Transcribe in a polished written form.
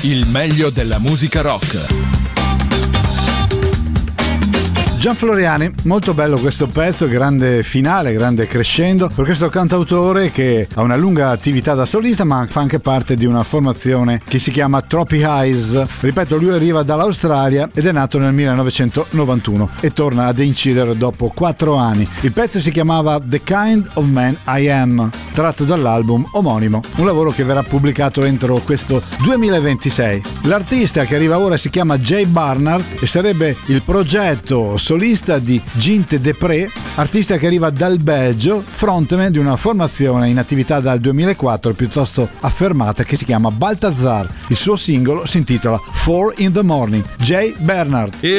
Il meglio della musica rock. Gian Floriani, molto bello questo pezzo, grande finale, grande crescendo per questo cantautore che ha una lunga attività da solista ma fa anche parte di una formazione che si chiama Trophy Eyes. Ripeto, lui arriva dall'Australia ed è nato nel 1991 e torna ad incidere dopo 4 anni. Il pezzo si chiamava The Kind of Man I Am, tratto dall'album omonimo, un lavoro che verrà pubblicato entro questo 2026. L'artista che arriva ora si chiama Jay Barnard e sarebbe il progetto solista di Ginte Depré, artista che arriva dal Belgio, frontman di una formazione in attività dal 2004 piuttosto affermata che si chiama Balthazar. Il suo singolo si intitola 4 in the Morning. Jay Barnard.